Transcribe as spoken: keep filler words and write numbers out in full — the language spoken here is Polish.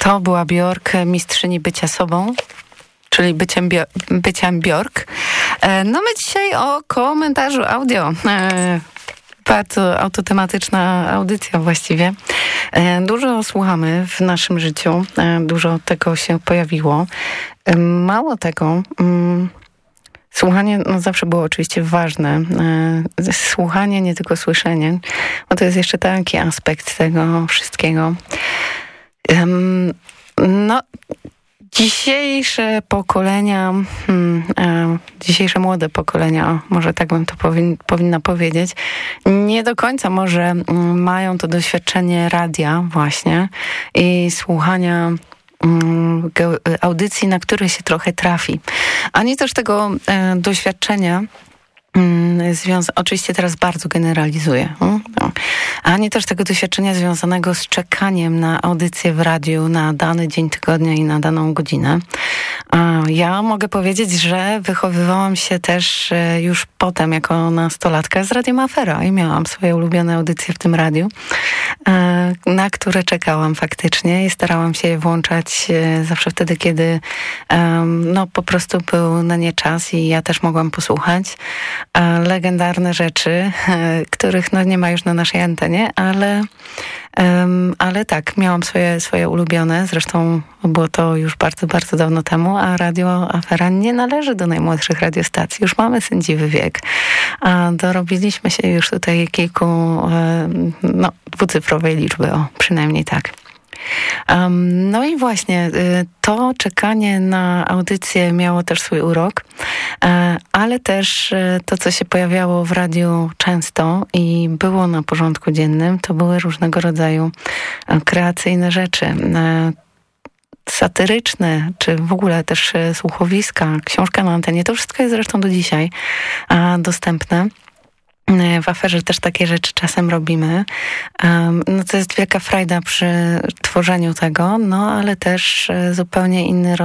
To była Björk, mistrzyni bycia sobą, czyli byciem, bio, byciem Björk. No my dzisiaj o komentarzu audio. Bardzo autotematyczna audycja właściwie. Dużo słuchamy w naszym życiu, dużo tego się pojawiło. Mało tego, słuchanie no, zawsze było oczywiście ważne. Słuchanie, nie tylko słyszenie, bo to jest jeszcze taki aspekt tego wszystkiego. No, dzisiejsze pokolenia, hmm, e, dzisiejsze młode pokolenia, może tak bym to powin, powinna powiedzieć, nie do końca może mm, mają to doświadczenie radia właśnie i słuchania mm, ge, audycji, na które się trochę trafi. Ani też tego e, doświadczenia Związa- oczywiście teraz bardzo generalizuję, no. Ani też tego doświadczenia związanego z czekaniem na audycję w radiu na dany dzień tygodnia i na daną godzinę. Ja mogę powiedzieć, że wychowywałam się też już potem jako nastolatka z Radiem Afera i miałam swoje ulubione audycje w tym radiu, na które czekałam faktycznie i starałam się je włączać zawsze wtedy, kiedy no po prostu był na nie czas i ja też mogłam posłuchać. Legendarne rzeczy, których no nie ma już na naszej antenie, ale, um, ale tak, miałam swoje, swoje ulubione, zresztą było to już bardzo, bardzo dawno temu, a Radio Afera nie należy do najmłodszych radiostacji, już mamy sędziwy wiek, a dorobiliśmy się już tutaj kilku no, dwucyfrowej liczby, o, przynajmniej tak. Um, no i właśnie to czekanie na audycję miało też swój urok, ale też to, co się pojawiało w radiu często i było na porządku dziennym, to były różnego rodzaju kreacyjne rzeczy, satyryczne, czy w ogóle też słuchowiska, książka na antenie. To wszystko jest zresztą do dzisiaj dostępne. W Aferze też takie rzeczy czasem robimy. No to jest wielka frajda przy tworzeniu tego, no ale też zupełnie inny rodzaj